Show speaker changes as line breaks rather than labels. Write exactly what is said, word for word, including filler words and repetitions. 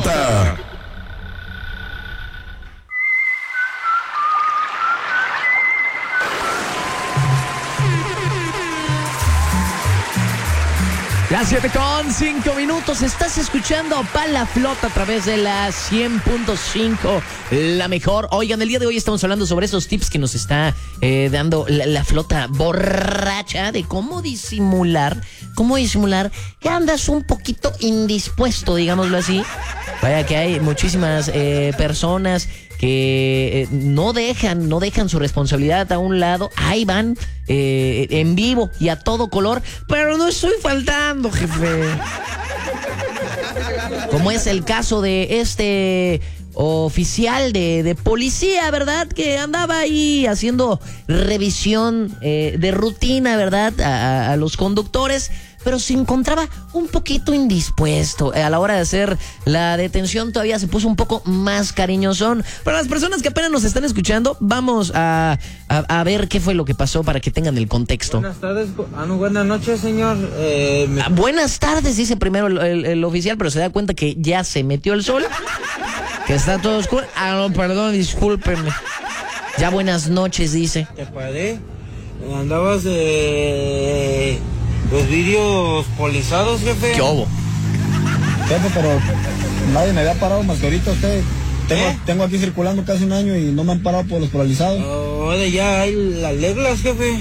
Flota.
Las siete con cinco minutos, estás escuchando Pa' la Flota a través de la cien punto cinco, la mejor. Oigan, el día de hoy estamos hablando sobre esos tips que nos está eh, dando la, la flota borracha de cómo disimular, cómo disimular que andas un poquito indispuesto, digámoslo así. Vaya que hay muchísimas eh, personas que eh, no dejan, no dejan su responsabilidad a un lado, ahí van eh, en vivo y a todo color, pero no estoy faltando, jefe. Como es el caso de este oficial de, de policía, ¿verdad? Que andaba ahí haciendo revisión eh, de rutina, ¿verdad? A, a, a los conductores, pero se encontraba un poquito indispuesto. A la hora de hacer la detención todavía se puso un poco más cariñosón. Para las personas que apenas nos están escuchando, vamos a, a, a ver qué fue lo que pasó para que tengan el contexto.
Buenas tardes, ah, no, buenas noches, señor. Eh, me...
ah, buenas tardes, dice primero el, el, el oficial, pero se da cuenta que ya se metió el sol, que está todo oscuro. Ah, no, perdón, discúlpeme. Ya buenas noches, dice.
Te paré, andabas de... los vidrios polizados, jefe.
¿Qué hubo?
Jefe, pero nadie me había parado más que ahorita usted. Tengo,
¿Eh?
tengo aquí circulando casi un año y no me han parado por los polarizados.
Ahora ya hay las reglas, jefe.